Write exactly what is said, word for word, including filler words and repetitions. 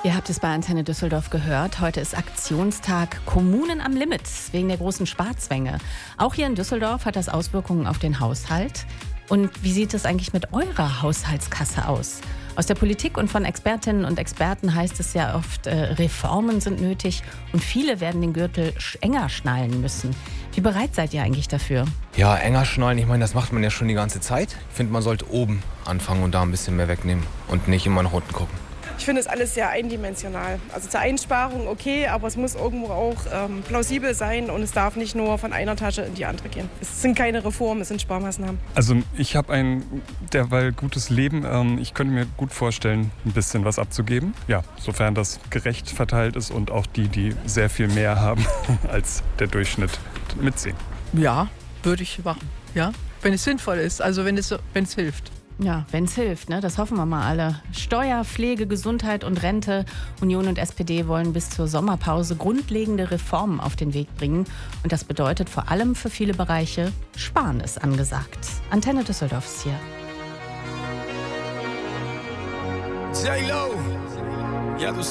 Ihr habt es bei Antenne Düsseldorf gehört. Heute ist Aktionstag Kommunen am Limit wegen der großen Sparzwänge. Auch hier in Düsseldorf hat das Auswirkungen auf den Haushalt. Und wie sieht es eigentlich mit eurer Haushaltskasse aus? Aus der Politik und von Expertinnen und Experten heißt es ja oft, äh, Reformen sind nötig und viele werden den Gürtel enger schnallen müssen. Wie bereit seid ihr eigentlich dafür? Ja, enger schnallen, ich meine, das macht man ja schon die ganze Zeit. Ich finde, man sollte oben anfangen und da ein bisschen mehr wegnehmen und nicht immer nach unten gucken. Ich finde es alles sehr eindimensional. Also zur Einsparung okay, aber es muss irgendwo auch ähm, plausibel sein und es darf nicht nur von einer Tasche in die andere gehen. Es sind keine Reformen, es sind Sparmaßnahmen. Also ich habe ein derweil gutes Leben. Ähm, ich könnte mir gut vorstellen, ein bisschen was abzugeben. Ja, sofern das gerecht verteilt ist und auch die, die sehr viel mehr haben als der Durchschnitt, mitziehen. Ja, würde ich machen. Ja, wenn es sinnvoll ist, also wenn es, wenn es hilft. Ja, wenn es hilft, ne? Das hoffen wir mal alle. Steuer, Pflege, Gesundheit und Rente. Union und S P D wollen bis zur Sommerpause grundlegende Reformen auf den Weg bringen. Und das bedeutet vor allem für viele Bereiche, Sparen ist angesagt. Antenne Düsseldorf ist hier. J-Lo, ja du